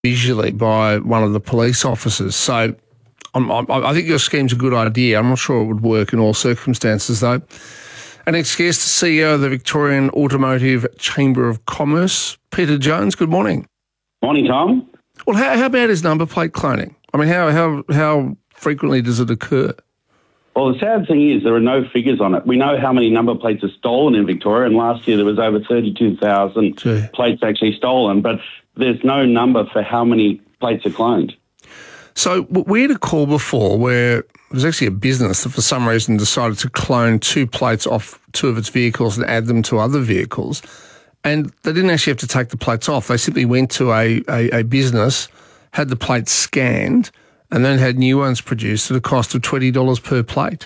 visually by one of the police officers. So I think your scheme's a good idea. I'm not sure it would work in all circumstances, though. Our next guest, CEO of the Victorian Automotive Chamber of Commerce, Peter Jones. Good morning. Morning, Tom. Well, how bad is number plate cloning? I mean, how frequently does it occur? Well, the sad thing is there are no figures on it. We know how many number plates are stolen in Victoria, and last year there was over 32,000 plates actually stolen, but there's no number for how many plates are cloned. So we had a call before where it was actually a business that for some reason decided to clone 2 plates off 2 of its vehicles and add them to other vehicles. And they didn't actually have to take the plates off. They simply went to a business, had the plates scanned, and then had new ones produced at a cost of $20 per plate.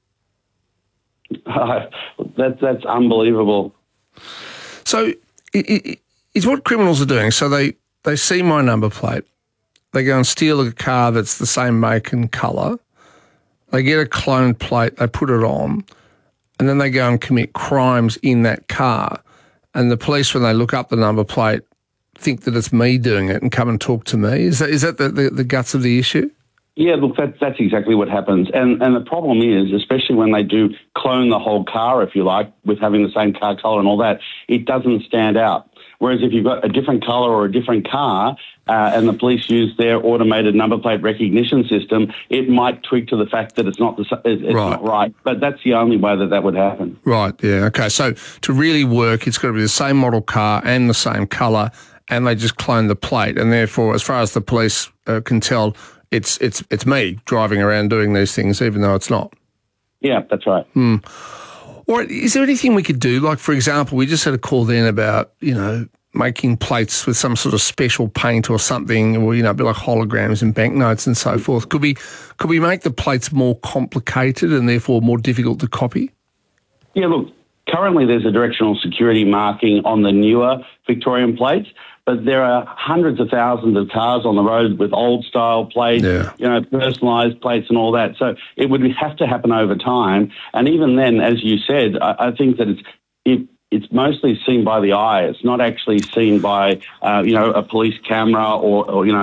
That's unbelievable. So it's what criminals are doing. So they see my number plate. They go and steal a car that's the same make and colour. They get a cloned plate, they put it on, and then they go and commit crimes in that car. And the police, when they look up the number plate, think that it's me doing it and come and talk to me. Is that the guts of the issue? Yeah, look, that's exactly what happens. And the problem is, especially when they do clone the whole car, if you like, with having the same car colour and all that, it doesn't stand out. Whereas if you've got a different colour or a different car and the police use their automated number plate recognition system, it might tweak to the fact that it's not not right. But that's the only way that would happen. Right, yeah, okay. So to really work, it's got to be the same model car and the same colour, and they just clone the plate. And therefore, as far as the police can tell, it's me driving around doing these things, even though it's not. Yeah, that's right. Or is there anything we could do? Like, for example, we just had a call then about, making plates with some sort of special paint or something, or, a bit like holograms and banknotes and so forth. Could we make the plates more complicated and therefore more difficult to copy? Yeah, look, currently there's a directional security marking on the newer Victorian plates, but there are hundreds of thousands of cars on the road with old-style plates, personalised plates and all that. So it would have to happen over time. And even then, as you said, I think that it's mostly seen by the eye. It's not actually seen by, a police camera or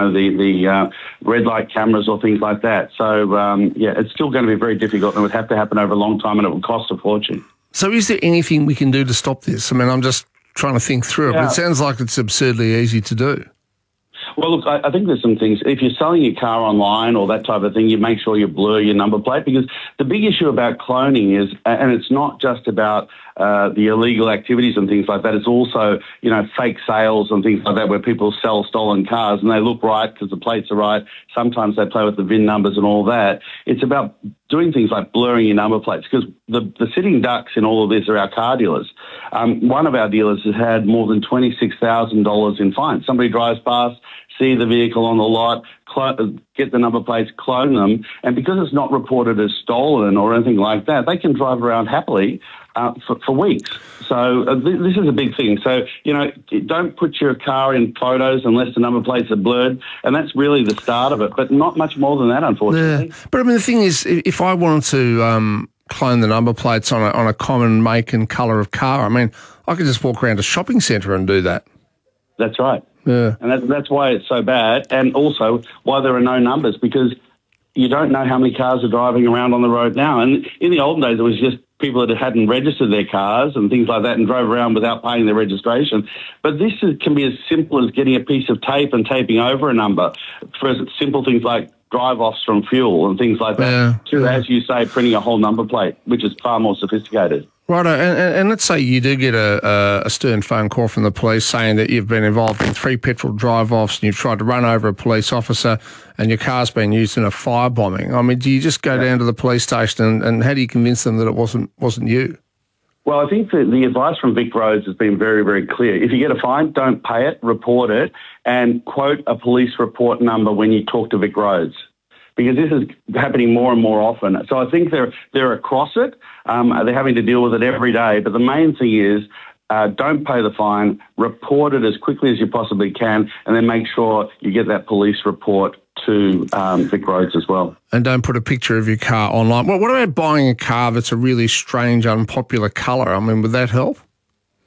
the red light cameras or things like that. So, it's still going to be very difficult, and it would have to happen over a long time, and it would cost a fortune. So is there anything we can do to stop this? I mean, I'm just trying to think through it, but it sounds like it's absurdly easy to do. Well, look, I think there's some things. If you're selling your car online or that type of thing, you make sure you blur your number plate, because the big issue about cloning is, and it's not just about the illegal activities and things like that, it's also, fake sales and things like that where people sell stolen cars and they look right because the plates are right. Sometimes they play with the VIN numbers and all that. It's about doing things like blurring your number plates, because the sitting ducks in all of this are our car dealers. One of our dealers has had more than $26,000 in fines. Somebody drives past, see the vehicle on the lot, get the number plates, clone them, and because it's not reported as stolen or anything like that, they can drive around happily for weeks. So this is a big thing. So, don't put your car in photos unless the number plates are blurred, and that's really the start of it, but not much more than that, unfortunately. Yeah. But, I mean, the thing is, if I wanted to clone the number plates on a common make and colour of car, I mean, I could just walk around a shopping centre and do that. That's right. Yeah. And that's why it's so bad, and also why there are no numbers, because you don't know how many cars are driving around on the road now. And in the olden days, it was just people that hadn't registered their cars and things like that and drove around without paying their registration. But this can be as simple as getting a piece of tape and taping over a number for simple things like drive-offs from fuel and things like that, as you say, printing a whole number plate, which is far more sophisticated. Right, and let's say you do get a stern phone call from the police saying that you've been involved in 3 petrol drive-offs and you've tried to run over a police officer and your car's been used in a firebombing. I mean, do you just go down to the police station and how do you convince them that it wasn't you? Well, I think that the advice from Vic Roads has been very, very clear. If you get a fine, don't pay it, report it, and quote a police report number when you talk to Vic Roads, because this is happening more and more often. So I think they're across it. They're having to deal with it every day. But the main thing is don't pay the fine, report it as quickly as you possibly can, and then make sure you get that police report to Vic Roads as well. And don't put a picture of your car online. Well, what about buying a car that's a really strange, unpopular colour? I mean, would that help?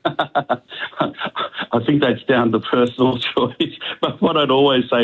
I think that's down to personal choice. But what I'd always say